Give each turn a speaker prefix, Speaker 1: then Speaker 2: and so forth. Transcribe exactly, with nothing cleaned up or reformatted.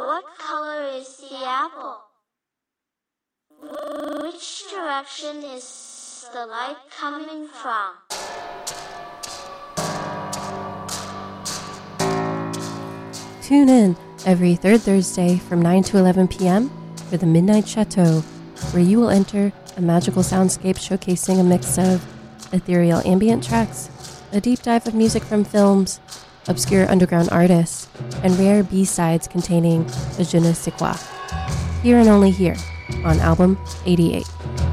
Speaker 1: What color is the apple? Which direction is the light coming from?
Speaker 2: Tune in every third Thursday from nine to eleven p.m. for the Midnight Chateau, where you will enter a magical soundscape showcasing a mix of ethereal ambient tracks, a deep dive of music from films, obscure underground artists, and rare B-sides containing a je ne sais quoi. Here and only here on Album eighty-eight.